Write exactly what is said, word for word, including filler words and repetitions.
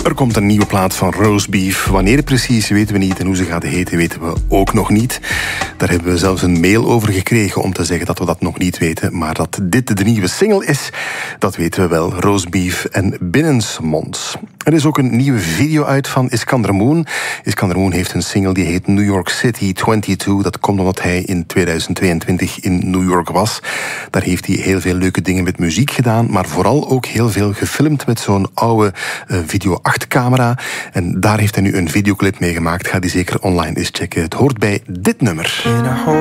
Er komt een nieuwe plaat van Roastbeef. Wanneer precies weten we niet en hoe ze gaat heten weten we ook nog niet. Daar hebben we zelfs een mail over gekregen om te zeggen dat we dat nog niet weten. Maar dat dit de nieuwe single is, dat weten we wel. Roastbeef en Binnensmonds. Er is ook een nieuwe video uit van Iskander Moon. Iskander Moon heeft een single die heet New York City tweeëntwintig. Dat komt omdat hij in tweeduizend tweeëntwintig in New York was. Daar heeft hij heel veel leuke dingen met muziek gedaan, maar vooral ook heel veel gefilmd met zo'n oude uh, video acht camera. En daar heeft hij nu een videoclip mee gemaakt. Ga die zeker online eens checken. Het hoort bij dit nummer.